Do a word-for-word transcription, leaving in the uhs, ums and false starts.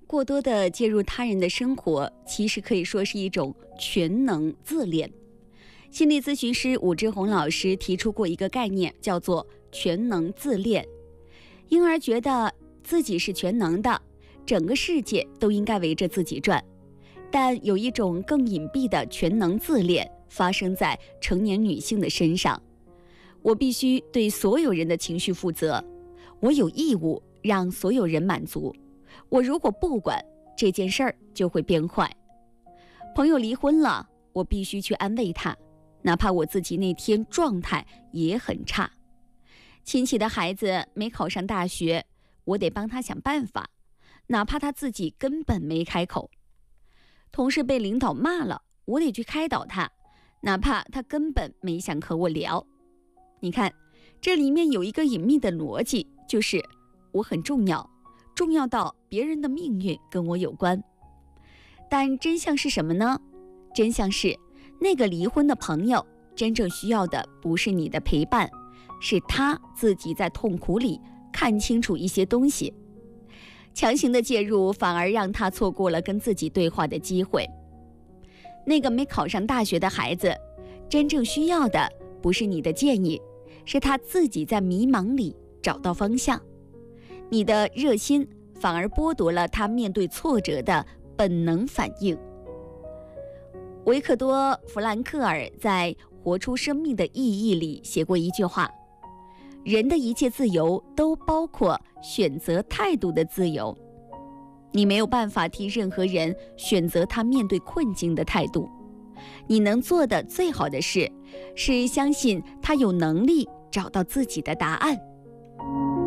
过多的介入他人的生活，其实可以说是一种全能自恋。心理咨询师武志红老师提出过一个概念，叫做全能自恋。因而觉得自己是全能的，整个世界都应该围着自己转。但有一种更隐蔽的全能自恋发生在成年女性的身上。我必须对所有人的情绪负责，我有义务让所有人满足，我如果不管，这件事儿就会变坏。朋友离婚了，我必须去安慰他，哪怕我自己那天状态也很差。亲戚的孩子没考上大学，我得帮他想办法，哪怕他自己根本没开口。同事被领导骂了，我得去开导他，哪怕他根本没想和我聊。你看，这里面有一个隐秘的逻辑，就是我很重要，重要到别人的命运跟我有关。但真相是什么呢？真相是，那个离婚的朋友真正需要的不是你的陪伴，是他自己在痛苦里看清楚一些东西。强行的介入反而让他错过了跟自己对话的机会。那个没考上大学的孩子，真正需要的不是你的建议，是他自己在迷茫里找到方向。你的热心反而剥夺了他面对挫折的本能反应。维克多·弗兰克尔在《活出生命的意义》里写过一句话：人的一切自由都包括选择态度的自由。你没有办法替任何人选择他面对困境的态度，你能做的最好的事，是相信他有能力找到自己的答案。